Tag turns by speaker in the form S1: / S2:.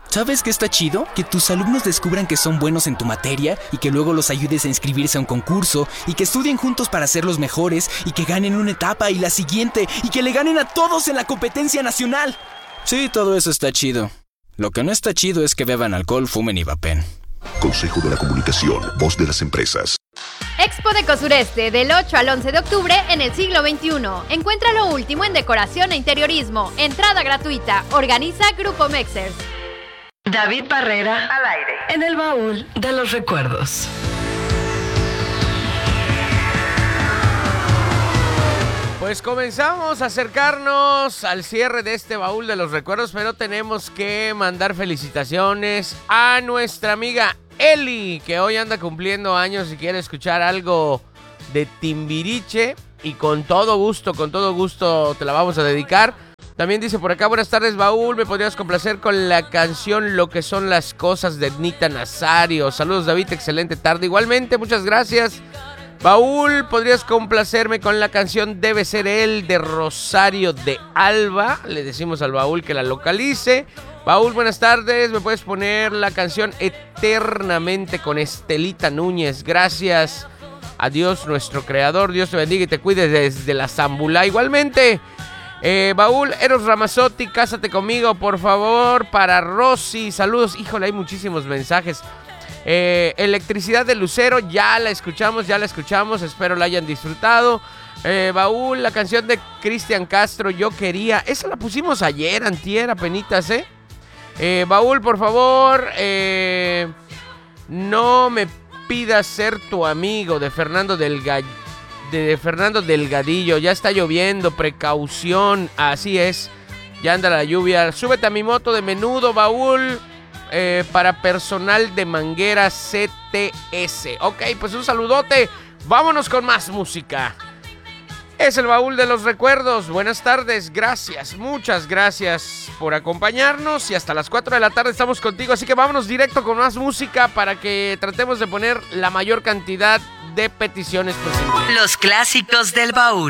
S1: ¿Sabes qué está chido? Que tus alumnos descubran que son buenos en tu materia y que luego los ayudes a inscribirse a un concurso y que estudien juntos para ser los mejores y que ganen una etapa y la siguiente y que le ganen a todos en la competencia nacional. Sí, todo eso está chido. Lo que no está chido es que beban alcohol, fumen y vapen.
S2: Consejo de la Comunicación, voz de las empresas.
S3: Expo Deco Sureste, del 8 al 11 de octubre en el siglo XXI. Encuentra lo último en decoración e interiorismo. Entrada gratuita. Organiza Grupo Mexers.
S4: David Barrera, al aire, en el baúl de los recuerdos.
S5: Pues comenzamos a acercarnos al cierre de este baúl de los recuerdos, pero tenemos que mandar felicitaciones a nuestra amiga Eli, que hoy anda cumpliendo años y quiere escuchar algo de Timbiriche, y con todo gusto te la vamos a dedicar. También dice por acá: buenas tardes, baúl, ¿me podrías complacer con la canción Lo que son las cosas de Ednita Nazario? Saludos, David, excelente tarde. Igualmente, muchas gracias. Baúl, ¿podrías complacerme con la canción Debe ser él de Rosario de Alba? Le decimos al baúl que la localice. Baúl, buenas tardes, ¿me puedes poner la canción Eternamente con Estelita Núñez? Gracias a Dios nuestro creador, Dios te bendiga y te cuide desde la Zambulá. Igualmente, baúl, Eros Ramazzotti, cásate conmigo, por favor, para Rosy. Saludos, híjole, hay muchísimos mensajes. Electricidad de Lucero, ya la escuchamos, espero la hayan disfrutado. Baúl, la canción de Cristian Castro, Yo Quería, esa la pusimos ayer, antier, apenitas, Baúl, por favor, No me pidas ser tu amigo, de Fernando Delgadillo. Ya está lloviendo, precaución, así es, ya anda la lluvia. Súbete a mi moto de Menudo, baúl, para personal de Manguera CTS. Ok, pues un saludote, vámonos con más música. Es el baúl de los recuerdos. Buenas tardes, gracias, muchas gracias por acompañarnos y hasta las 4 de la tarde estamos contigo, así que vámonos directo con más música para que tratemos de poner la mayor cantidad de peticiones posible.
S4: Los clásicos del baúl.